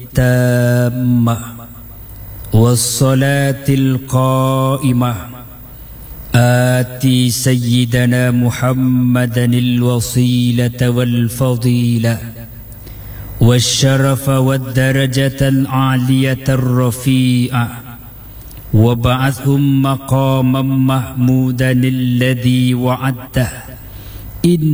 التامة والصلاة القائمة آتي سيدنا محمدا الوصيلة والفضيلة والشرف والدرجة العالية الرفيعة وابعثهم مقاما محمودا الذي وعدته.